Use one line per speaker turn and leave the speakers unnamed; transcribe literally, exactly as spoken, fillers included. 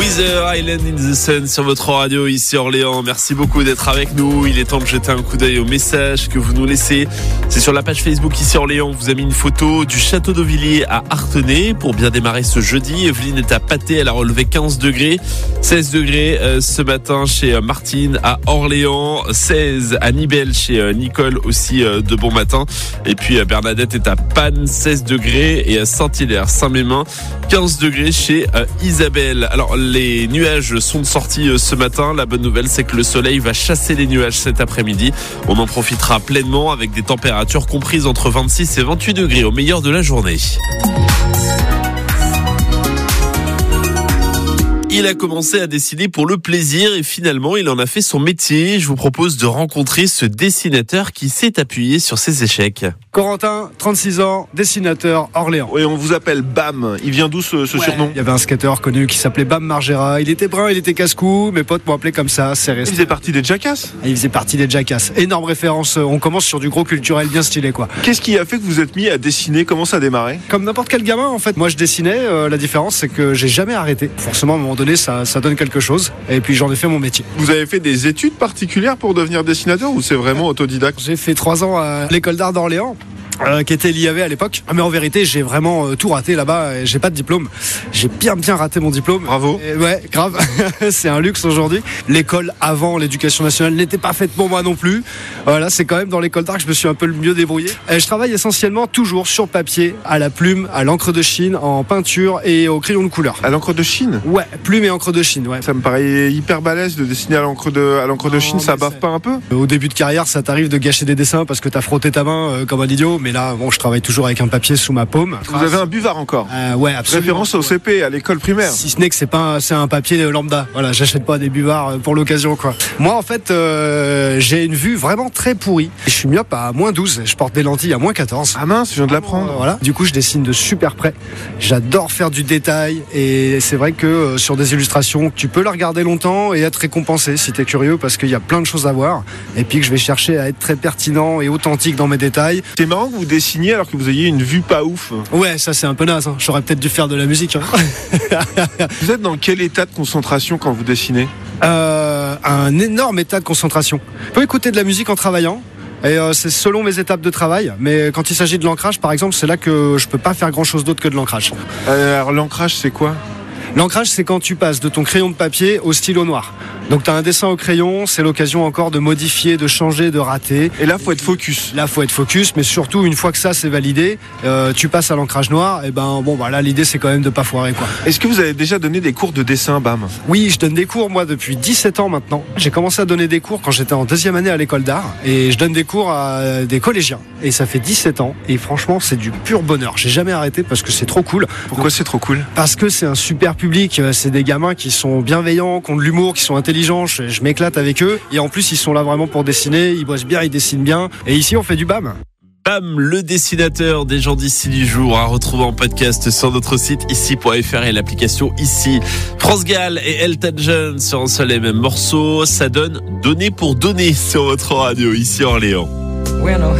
Weezer, Island in the Sun sur votre radio ici Orléans. Merci beaucoup d'être avec nous. Il est temps de jeter un coup d'œil au message que vous nous laissez. C'est sur la page Facebook ici Orléans. On vous a mis une photo du château d'Auvilliers à Artenay pour bien démarrer ce jeudi. Evelyne est à Patay, elle a relevé quinze degrés. seize degrés euh, ce matin chez Martine à Orléans. seize à Nibelles chez euh, Nicole aussi euh, de bon matin. Et puis euh, Bernadette est à Panne, seize degrés. Et à Saint-Hilaire, Saint-Mémin, quinze degrés chez euh, Isabelle. Alors les nuages sont de sortie euh, ce matin. La bonne nouvelle, c'est que le soleil va chasser les nuages cet après-midi. On en profitera pleinement avec des températures comprises entre vingt-six et vingt-huit degrés au meilleur de la journée. Il a commencé à dessiner pour le plaisir et finalement il en a fait son métier. Je vous propose de rencontrer ce dessinateur qui s'est appuyé sur ses échecs.
Corentin, trente-six ans, dessinateur Orléans.
Oui, on vous appelle Bam. Il vient d'où ce, ce
ouais.
surnom ?
Il y avait un skateur connu qui s'appelait Bam Margera. Il était brun, il était casse-cou. Mes potes m'ont appelé comme ça. C'est resté.
Il faisait partie des Jackass ?
Il faisait partie des Jackass. Énorme référence. On commence sur du gros culturel bien stylé, quoi.
Qu'est-ce qui a fait que vous êtes mis à dessiner ? Comment ça a démarré ?
Comme n'importe quel gamin, en fait. Moi, je dessinais. Euh, la différence, c'est que j'ai jamais arrêté. Forcément, à un moment donné, ça, ça donne quelque chose. Et puis, j'en ai fait mon métier.
Vous avez fait des études particulières pour devenir dessinateur ou c'est vraiment autodidacte ?
J'ai fait trois ans à l'école d'art d'Orléans. Euh, qui était l'I A V à l'époque. Mais en vérité, j'ai vraiment euh, tout raté là-bas. Et j'ai pas de diplôme. J'ai bien bien raté mon diplôme.
Bravo.
Et ouais, grave. C'est un luxe aujourd'hui. L'école avant l'éducation nationale n'était pas faite pour moi non plus. Voilà, c'est quand même dans l'école d'art que je me suis un peu le mieux débrouillé. Et je travaille essentiellement toujours sur papier, à la plume, à l'encre de Chine, en peinture et au crayon de couleur.
À l'encre de Chine ?
Ouais, plume et encre de Chine. Ouais.
Ça me paraît hyper balèze de dessiner à l'encre de, à l'encre de Chine. Ça bave pas un peu ?
Au début de carrière, ça t'arrive de gâcher des dessins parce que t'as frotté ta main euh, comme un idiot. Mais là, bon, je travaille toujours avec un papier sous ma paume.
Vous avez un buvard encore ?
euh, Ouais, absolument.
Référence au C P, à l'école primaire.
Si ce n'est que c'est pas un, c'est un papier lambda. Voilà, j'achète pas des buvards pour l'occasion, quoi. Moi, en fait, euh, j'ai une vue vraiment très pourrie. Je suis myope à moins douze. Je porte des lentilles à moins quatorze.
Ah mince, je viens de l'apprendre.
Euh, voilà. Du coup, je dessine de super près. J'adore faire du détail. Et c'est vrai que euh, sur des illustrations, tu peux la regarder longtemps et être récompensé si t'es curieux parce qu'il y a plein de choses à voir. Et puis que je vais chercher à être très pertinent et authentique dans mes détails.
C'est marrant que vous dessiniez alors que vous ayez une vue pas ouf.
Ouais, ça c'est un peu naze. Hein. J'aurais peut-être dû faire de la musique. Hein.
Vous êtes dans quel état de concentration quand vous dessinez ?
euh, Un énorme état de concentration. Je peux écouter de la musique en travaillant. Et euh, c'est selon mes étapes de travail. Mais quand il s'agit de l'ancrage, par exemple, c'est là que je peux pas faire grand chose d'autre que de l'ancrage.
euh, Alors l'ancrage, c'est quoi ?
L'ancrage, c'est quand tu passes de ton crayon de papier au stylo noir. Donc tu as un dessin au crayon, c'est l'occasion encore de modifier, de changer, de rater.
Et là, faut être focus.
Là, faut être focus, mais surtout une fois que ça c'est validé, euh, tu passes à l'ancrage noir. Et ben bon, bah là l'idée c'est quand même de pas foirer, quoi.
Est-ce que vous avez déjà donné des cours de dessin, Bam ?
Oui, je donne des cours moi depuis dix-sept ans maintenant. J'ai commencé à donner des cours quand j'étais en deuxième année à l'école d'art, et je donne des cours à des collégiens. Et ça fait dix-sept ans. Et franchement, c'est du pur bonheur. J'ai jamais arrêté parce que c'est trop cool.
Pourquoi c'est trop cool ?
Parce que c'est un super public. C'est des gamins qui sont bienveillants, qui ont de l'humour, qui sont intelligents. Je, je m'éclate avec eux. Et en plus, ils sont là vraiment pour dessiner. Ils bossent bien, ils dessinent bien. Et ici, on fait du bam.
Bam, le dessinateur des gens d'ici du jour, à retrouver en podcast sur notre site ici point f r et l'application ici. France Gall et Elton John sur un seul et même morceau. Ça donne donner pour donner sur votre radio ici Orléans.